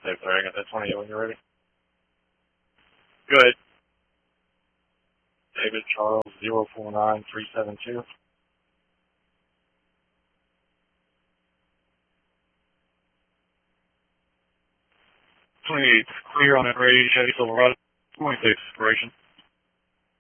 Dave, sorry, I got that 28 when you're ready. Good. David Charles 049372. 28, clear on that radio, Chevy Silverado, 26 expiration.